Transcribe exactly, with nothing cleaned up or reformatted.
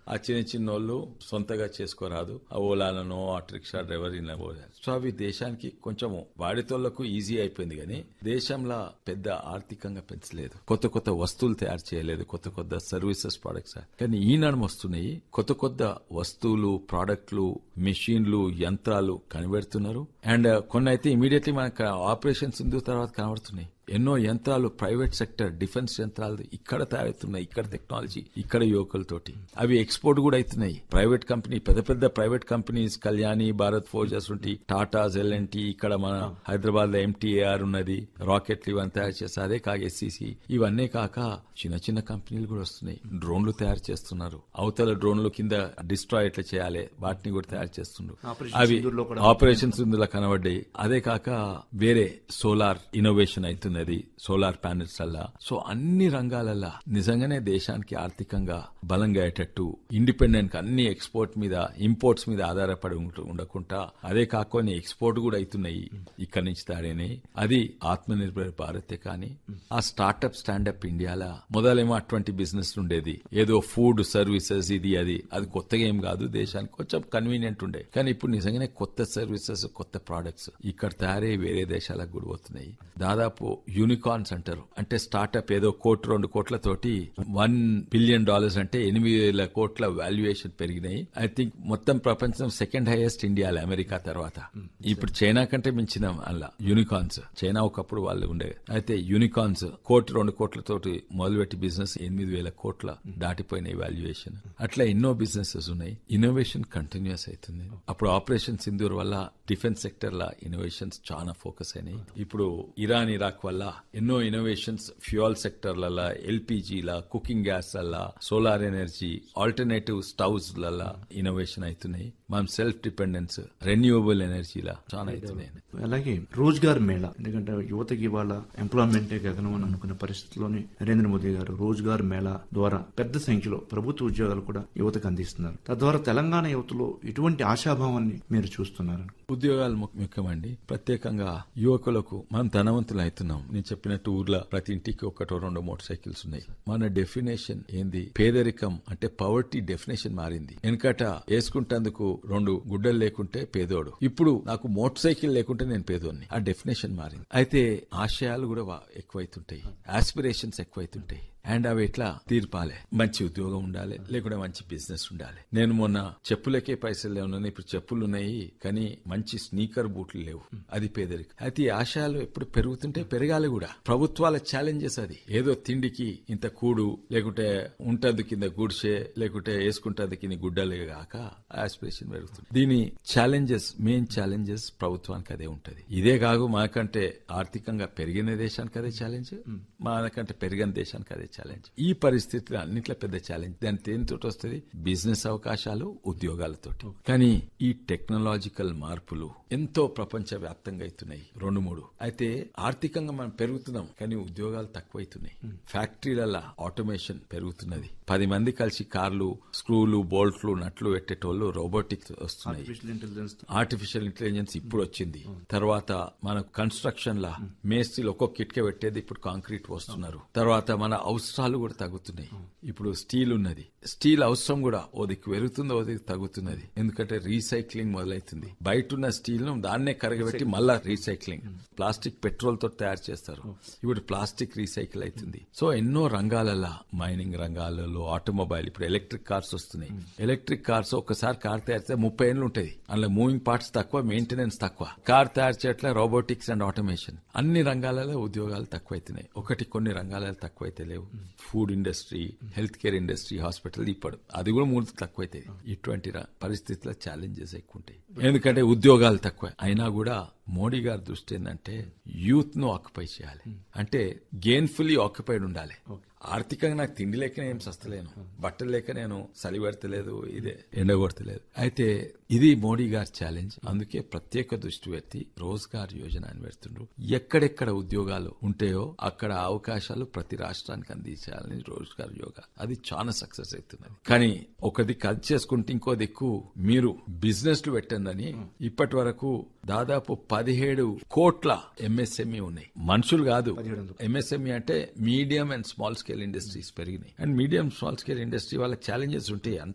ఆ చిన్న చిన్న వాళ్ళు సొంతగా చేసుకోరాదు, ఆ ఓలాలను ఆటో రిక్షా డ్రైవర్ ఇలా పోయారు. సో అవి దేశానికి కొంచెం వాడితోళ్లకు ఈజీ అయిపోయింది, కానీ దేశంలో పెద్ద ఆర్థికంగా పెంచలేదు, కొత్త కొత్త వస్తువులు తయారు చేయలేదు, కొత్త కొత్త సర్వీసెస్ ప్రొడక్ట్స్. కానీ ఈనాడు వస్తున్నాయి కొత్త కొత్త వస్తువులు, ప్రోడక్ట్లు, మెషిన్లు, యంత్రాలు కనిపెడుతున్నారు. అండ్ కొన్ని అయితే ఇమీడియట్లీ మనకు ఆపరేషన్ సింధు తర్వాత కనబడుతున్నాయి. ఎన్నో యంత్రాలు ప్రైవేట్ సెక్టర్ డిఫెన్స్ యంత్రాలు ఇక్కడ తయారవుతున్నాయి, ఇక్కడ టెక్నాలజీ, ఇక్కడ యువకులతోటి అవి ఎక్స్పోర్ట్ కూడా అవుతున్నాయి. ప్రైవేట్ కంపెనీ, పెద్ద పెద్ద private companies, Kalyani, Bharat forges ఉంటే, టాటాస్, ఎల్ఎన్టీ, ఇక్కడ మన హైదరాబాద్ లో ఎంటీఏఆర్ ఉన్నది, రాకెట్లు ఇవన్నీ తయారు చేస్తారు. అదే కాక ఎస్సీసీ, ఇవన్నీ కాక చిన్న చిన్న కంపెనీలు కూడా వస్తున్నాయి, డ్రోన్లు తయారు చేస్తున్నారు. అవతల డ్రోన్లు కింద డిస్ట్రాయ్ ఎట్లా చేయాలి వాటిని కూడా తయారు చేస్తున్నారు. అవి ఆపరేషన్స్ ఇందులో కనబడ్డాయి. అదే కాక వేరే సోలార్ ఇన్నోవేషన్ అవుతుంది, సోలార్ ప్యానెల్స్ అలా. సో అన్ని రంగాలల్లా నిజంగానే దేశానికి ఆర్థికంగా బలంగా అయ్యేటట్టు, ఇండిపెండెంట్ అన్ని ఎక్స్పోర్ట్ మీద, ఇంపోర్ట్స్ మీద ఆధారపడి ఉండకుండా, అదే కాకుండా ఎక్స్పోర్ట్ కూడా అవుతున్నాయి ఇక్కడి నుంచి తయారైనాయి. అది ఆత్మ నిర్భర్ భారతే. కానీ ఆ స్టార్ట్అప్ స్టాండప్ ఇండియాలో మొదలేమో అటువంటి బిజినెస్ ఉండేది, ఏదో ఫుడ్ సర్వీసెస్ ఇది అది అది కొత్తగా ఏం కాదు, దేశానికి కొంచెం కన్వీనియంట్ ఉండే. కానీ ఇప్పుడు నిజంగానే కొత్త సర్వీసెస్, కొత్త ప్రోడక్ట్స్ ఇక్కడ తయారై వేరే దేశాలకు కూడా పోతున్నాయి. దాదాపు యూనికార్న్స్ అంటారు, అంటే స్టార్ట్అప్ ఏదో కోటి రెండు కోట్లతోటి వన్ బిలియన్ డాలర్స్ అంటే ఎనిమిది వేల కోట్ల వాల్యుయేషన్ పెరిగినాయి. ఐ థింక్ మొత్తం ప్రపంచం సెకండ్ హైయెస్ట్ ఇండియాలో, అమెరికా తర్వాత. ఇప్పుడు చైనా కంటే మించిన అలా యూనికార్న్స్. చైనా ఒకప్పుడు వాళ్ళు ఉండే, అయితే యూనికార్న్స్ కోటి రెండు కోట్లతోటి మొదలుపెట్టి బిజినెస్ ఎనిమిది వేల కోట్ల దాటిపోయినాయి వాల్యుయేషన్. అట్లా ఎన్నో బిజినెసెస్ ఉన్నాయి. ఇన్నోవేషన్ కంటిన్యూస్ అవుతుంది. అప్పుడు ఆపరేషన్ సింధూర్ వల్ల డిఫెన్స్ సెక్టర్ లా ఇన్నోవేషన్స్ చాలా ఫోకస్ అయినాయి. ఇప్పుడు ఇరాన్ ఇరాక్ వల్ల ఎన్నో ఇన్నోవేషన్స్ ఫ్యూయల్ సెక్టర్లలో, ఎల్పీజీల, కుకింగ్ గ్యాస్ లలా, సోలార్ ఎనర్జీ, ఆల్టర్నేటివ్ స్టవ్స్ లలా ఇన్నోవేషన్ అవుతున్నాయి. మనం సెల్ఫ్ డిపెండెన్స్, రెన్యూవబుల్ ఎనర్జీలా చాలా అవుతున్నాయి. అలాగే రోజ్గార్ మేళా, ఎందుకంటే యువతకి ఇవాళ ఎంప్లాయ్మెంటే గగనం అని అనుకున్న పరిస్థితుల్లోనే నరేంద్ర మోదీ గారు రోజ్గార్ మేళా ద్వారా పెద్ద సంఖ్యలో ప్రభుత్వ ఉద్యోగాలు కూడా యువతకు అందిస్తున్నారు. తద్వారా తెలంగాణ యువతలో ఎటువంటి ఆశాభావాన్ని మీరు చూస్తున్నారు? ఉద్యోగాలు ముఖ్యమండి. ప్రత్యేకంగా యువకులకు మనం ధనవంతులు అవుతున్నాం. నేను చెప్పినట్టు ఊర్లో ప్రతి ఇంటికి ఒకటో రెండో మోటార్ సైకిల్స్ ఉన్నాయి. మన డెఫినేషన్ ఏంది? పేదరికం అంటే పవర్టీ డెఫినేషన్ మారింది. వెనకట వేసుకుంటేందుకు రెండు గుడ్డలు లేకుంటే పేదోడు, ఇప్పుడు నాకు మోటార్ సైకిల్ లేకుంటే నేను పేదోడిని. ఆ డెఫినేషన్ మారింది. అయితే ఆశయాలు కూడా ఎక్కువైతుంటాయి, ఆస్పిరేషన్స్ ఎక్కువైతుంటాయి. అండ్ అవి ఎట్లా తీర్పాలి? మంచి ఉద్యోగం ఉండాలి, లేకుంటే మంచి బిజినెస్ ఉండాలి. నేను మొన్న చెప్పులకే పైసలు లేవున్నాను, ఇప్పుడు చెప్పులు ఉన్నాయి కానీ మంచి స్నీకర్ బూట్లు లేవు. అది పేదరికం. అయితే ఈ ఆశయాలు ఎప్పుడు పెరుగుతుంటే పెరగాలి కూడా. ప్రభుత్వాల ఛాలెంజెస్ అది. ఏదో తిండికి ఇంత కూడు, లేకుంటే ఉంటది కింద గుడిసే, లేకుంటే వేసుకుంటది కింద గుడ్డలే కాక ఆస్పిరేషన్ పెరుగుతుంది. దీని ఛాలెంజెస్, మెయిన్ ఛాలెంజెస్ ప్రభుత్వానికి అదే ఉంటది. ఇదే కాదు, మనకంటే ఆర్థికంగా పెరిగిన దేశానికి అదే ఛాలెంజ్, మనకంటే పెరిగిన దేశానికి అదే ఛాలెంజ్. ఈ పరిస్థితులు అన్నిట్లో పెద్ద ఛాలెంజ్. దాని దేనితో వస్తుంది? బిజినెస్ అవకాశాలు, ఉద్యోగాలతో. కానీ ఈ టెక్నాలజికల్ మార్పులు ఎంతో ప్రపంచ వ్యాప్తంగా అవుతున్నాయి, రెండు మూడు. అయితే ఆర్థికంగా మనం పెరుగుతున్నాం కానీ ఉద్యోగాలు తక్కువైతున్నాయి. ఫ్యాక్టరీలలో ఆటోమేషన్ పెరుగుతున్నది. పది మంది కలిసి కార్లు, స్క్రూలు, బోల్ట్లు, నట్లు పెట్టేటోళ్ళు రోబోటిక్స్ వస్తున్నాయి. ఆర్టిఫిషియల్ ఇంటెలిజెన్స్ ఇప్పుడు వచ్చింది. తర్వాత మన కన్స్ట్రక్షన్ లా మేస్త్రీలు ఒక్కొక్క కిట్కే పెట్టేది ఇప్పుడు కాంక్రీట్ వస్తున్నారు. తర్వాత మన అవసరాలు కూడా తగ్గుతున్నాయి. ఇప్పుడు స్టీల్ ఉన్నది, స్టీల్ అవసరం కూడా ఓ దిక్కు పెరుగుతుంది, ఓ దిక్కు తగ్గుతున్నది. ఎందుకంటే రీసైక్లింగ్ మొదలైతుంది. బయట ఉన్న స్టీల్ ను దాన్నే కరగబెట్టి మళ్ళా రీసైక్లింగ్. ప్లాస్టిక్ పెట్రోల్ తో తయారు చేస్తారు, ఇప్పుడు ప్లాస్టిక్ రీసైకిల్ అవుతుంది. సో ఎన్నో రంగాలలో, మైనింగ్ రంగాలలో, ఆటోమొబైల్, ఇప్పుడు ఎలక్ట్రిక్ కార్స్ వస్తున్నాయి. ఎలక్ట్రిక్ కార్స్ ఒక్కసారి కార్ తయారు చేస్తే ముప్పై ఏళ్ళు ఉంటుంది. అందులో మూవింగ్ పార్ట్స్ తక్కువ, మెయింటెనెన్స్ తక్కువ. కార్ తయారు చేయట్లే రోబోటిక్స్ అండ్ ఆటోమేషన్. అన్ని రంగాలలో ఉద్యోగాలు తక్కువైతున్నాయి. ఒకటి కొన్ని రంగాలలో తక్కువైతే లేవు. Food industry, health care industry, hospital, ఇప్పుడు అది కూడా మూడు తక్కువైతాయి. ఇటువంటి పరిస్థితుల్లో ఛాలెంజెస్ ఎక్కువ ఉంటాయి, ఎందుకంటే ఉద్యోగాలు తక్కువ. అయినా కూడా మోడీ గారి దృష్టి ఏంటంటే యూత్ ను ఆక్యుపై చేయాలి, అంటే గెయిన్ఫుల్లీ ఆక్యుపైడ్ ఉండాలి. ఆర్థికంగా నాకు తిండి లేక ఏం సస్తలేను, బట్టలు లేక నేను చలి పెడతలేదు, ఇదే ఎండ కొడతలేదు. అయితే ఇది మోడీ గారి ఛాలెంజ్. అందుకే ప్రత్యేక దృష్టి పెట్టి రోజ్గార్ యోజన అని పెడుతుండ్రు. ఎక్కడెక్కడ ఉద్యోగాలు ఉంటాయో అక్కడ అవకాశాలు ప్రతి రాష్ట్రానికి అందించాలని రోజ్గార్ యోగా. అది చాలా సక్సెస్ అవుతున్నది. కానీ ఒక దిక్కు అది చేసుకుంటే ఇంకో దిక్కు మీరు బిజినెస్ లు పెట్టండి. ఇప్పటి వరకు దాదాపు పదిహేడు కోట్ల ఎంఎస్ఎంఈ ఉన్నాయి, మనుషులు కాదు. ఎంఎస్ఎంఈ అంటే medium and small scale industries పెరిగినాయి. And medium small scale industry వాళ్ళ ఛాలెంజెస్ ఉంటాయి.